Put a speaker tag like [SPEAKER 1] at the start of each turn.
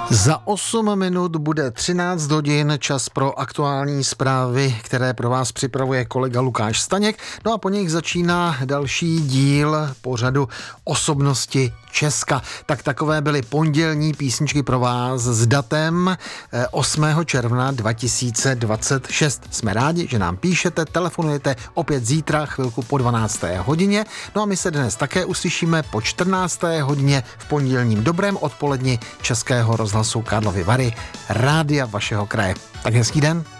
[SPEAKER 1] Za 8 minut bude 13 hodin, čas pro aktuální zprávy, které pro vás připravuje kolega Lukáš Staněk. No a po nich začíná další díl pořadu Osobnosti Česka. Tak takové byly pondělní písničky pro vás s datem 8. června 2026. Jsme rádi, že nám píšete, telefonujete opět zítra, chvilku po 12. hodině. No a my se dnes také uslyšíme po 14. hodině v pondělním dobrém odpoledni Českého rozhlasu Karlovy Vary, rádia vašeho kraje. Tak hezký den.